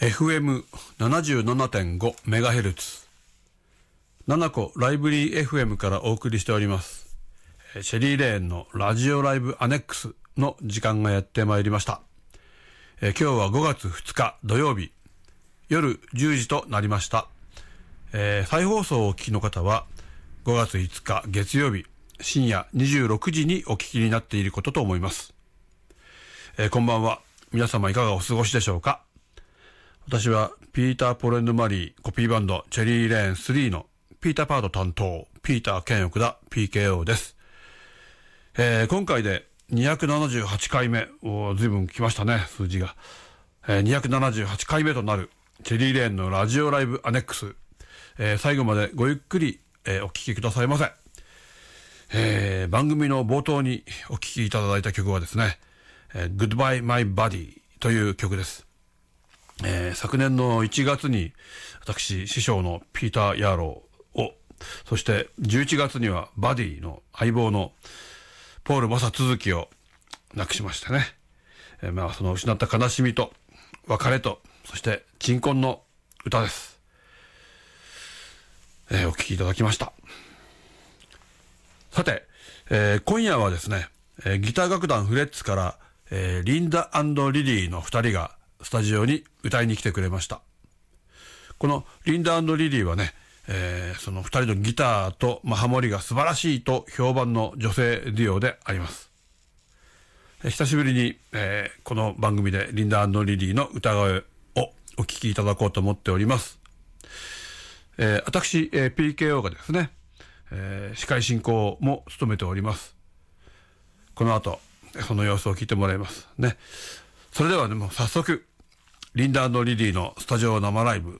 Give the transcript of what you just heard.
FM77.5 メガヘルツ。7個ライブリー FM からお送りしております。シェリーレーンのラジオライブアネックスの時間がやってまいりました。今日は5月2日土曜日、夜10時となりました。再放送をお聞きの方は5月5日月曜日深夜26時にお聞きになっていることと思います。こんばんは。皆様いかがお過ごしでしょうか。私はピーター・ポレンド・マリーコピーバンドチェリーレーン3のピーターパート担当ピーター兼奥田 PKO です。今回で278回目。随分来ましたね、数字が。278回目となるチェリーレーンのラジオライブアネックス。最後までごゆっくり、お聴きくださいませ。番組の冒頭にお聴きいただいた曲はですね、Goodbye My Body という曲です。昨年の1月に私師匠のピーター・ヤーローを、そして11月にはバディの相棒のポール・マサ続きを亡くしましたね。その失った悲しみと別れと、そして鎮魂の歌です。お聴きいただきました。さて、今夜はですね、ギター楽団フレッツから、リンダ&リリーの2人がスタジオに歌いに来てくれました。このリンダ&リリーはね、その2人のギターと、ハモリが素晴らしいと評判の女性デュオであります。久しぶりに、この番組でリンダ&リリーの歌声をお聴きいただこうと思っております。私、PKO がですね、司会進行も務めております。この後その様子を聞いてもらいますね。それではね、もう早速リンダ&リリーのスタジオ生ライブ